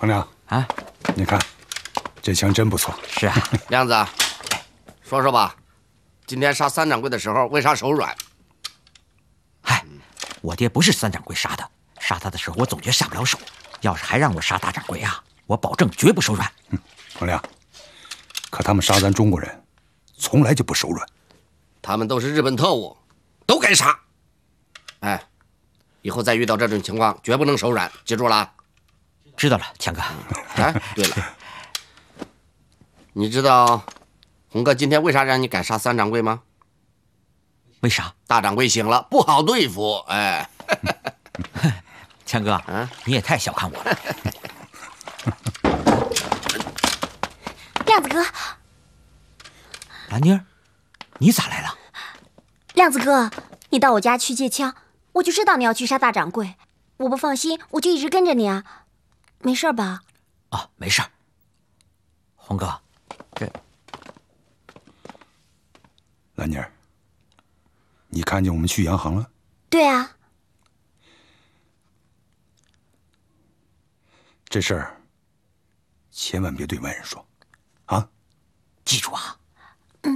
彭亮啊， 你看，这枪真不错。 是啊， 亮子，说说吧，今天杀三掌柜的时候为啥手软？ 嗨，我爹不是三掌柜杀的，杀他的时候我总觉下不了手。要是还让我杀大掌柜啊，我保证绝不手软。 彭亮，可他们杀咱中国人，从来就不手软。 他们都是日本特务，都该杀。哎，以后再遇到这种情况，绝不能手软，记住了。 知道了，强哥。 哎，对了，你知道红哥今天为啥让你改杀三掌柜吗？ 为啥？ 大掌柜醒了，不好对付。哎， 强哥，你也太小看我了。 亮子哥， 兰妮儿，你咋来了？ 亮子哥，你到我家去借枪，我就知道你要去杀大掌柜，我不放心，我就一直跟着你啊。没事吧？ 哦，没事。红哥，这兰妮儿，你看见我们去洋行了？ 对啊。 这事儿千万别对外人说，啊！ 记住啊。